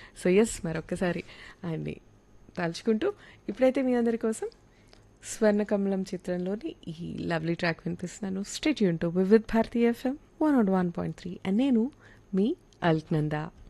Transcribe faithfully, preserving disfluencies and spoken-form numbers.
So yes మరొక్కసారి ఆయన్ని తలుచుకుంటూ ఇప్పుడైతే మీ అందరి కోసం స్వర్ణకమలం చిత్రంలోని ఈ lovely track వినిపిస్తున్నాను. State Yoon to Vividh Bharati FM one not one point three and నేను మీ అల్క్నందా.